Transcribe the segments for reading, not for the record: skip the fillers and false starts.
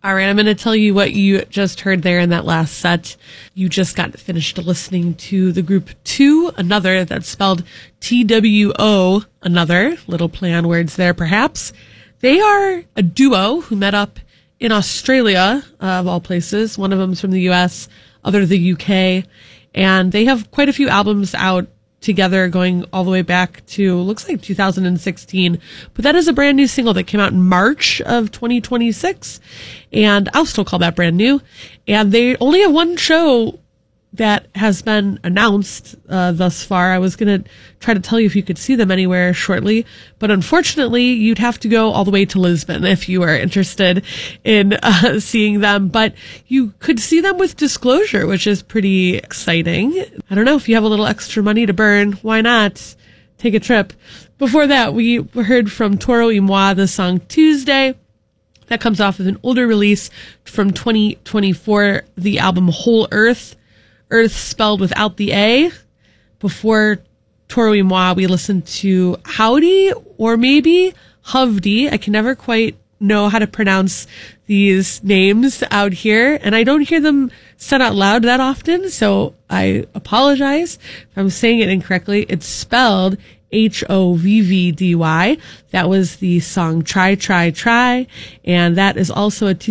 All right, I'm going to tell you what you just heard there in that last set. You just got finished listening to the group Two, Another, that's spelled T-W-O, Another, little play on words there perhaps. They are a duo who met up in Australia, of all places. One of them's from the US, other the UK, and they have quite a few albums out together going all the way back to, looks like 2016. But that is a brand new single that came out in March of 2026. And I'll still call that brand new. And they only have one show that has been announced thus far. I was going to try to tell you if you could see them anywhere shortly, but unfortunately you'd have to go all the way to Lisbon if you are interested in seeing them. But you could see them with Disclosure, which is pretty exciting. I don't know, if you have a little extra money to burn, why not take a trip? Before that, we heard from Toro y Moi the song Tuesday. That comes off of an older release from 2024, the album Whole Earth. Earth spelled without the A. Before Toro y Moi, we listened to Howdy, or maybe Hovdi. I can never quite know how to pronounce these names out here, and I don't hear them said out loud that often, so I apologize if I'm saying it incorrectly. It's spelled H-O-V-V-D-Y. That was the song Try, Try, Try, and that is also a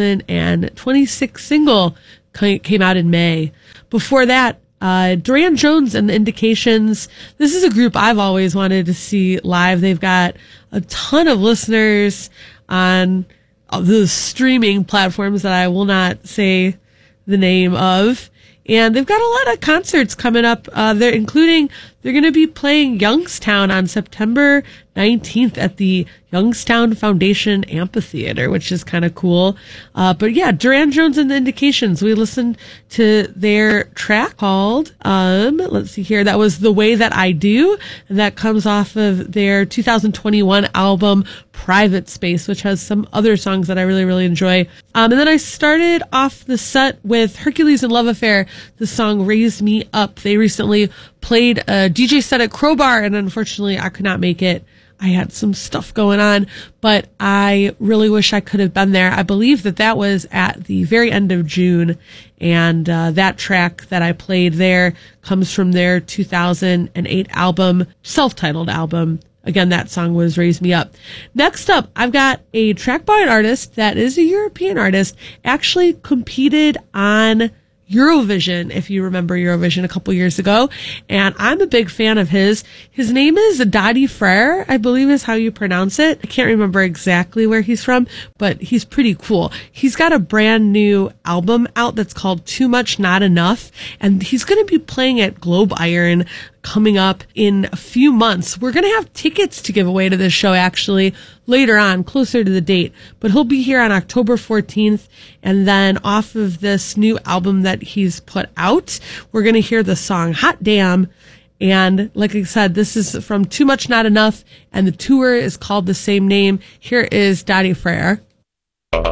2026 single, came out in May. Before that, Duran Jones and the Indications. This is a group I've always wanted to see live. They've got a ton of listeners on the streaming platforms that I will not say the name of. And they've got a lot of concerts coming up. They're going to be playing Youngstown on September 19th at the Youngstown Foundation Amphitheater, which is kind of cool. But yeah, Duran Jones and the Indications. We listened to their track called, let's see here. That was The Way That I Do. And that comes off of their 2021 album, Private Space, which has some other songs that I really, really enjoy. And then I started off the set with Hercules and Love Affair, the song Raise Me Up. They recently played a DJ set at Crowbar, and unfortunately I could not make it. I had some stuff going on, but I really wish I could have been there. I believe that was at the very end of June, and that track that I played there comes from their 2008 album, self-titled album. Again, that song was Raise Me Up. Next up, I've got a track by an artist that is a European artist, actually competed on Eurovision, if you remember Eurovision a couple years ago, and I'm a big fan of his. His name is Dadi Frere, I believe is how you pronounce it. I can't remember exactly where he's from, but he's pretty cool. He's got a brand new album out that's called Too Much Not Enough, and he's going to be playing at Globe Iron coming up in a few months. We're going to have tickets to give away to this show actually later on, closer to the date, but he'll be here on October 14th. And then off of this new album that he's put out, we're going to hear the song Hot Damn. And like I said, this is from Too Much Not Enough, and the tour is called the same name. Here is Dadi Frere.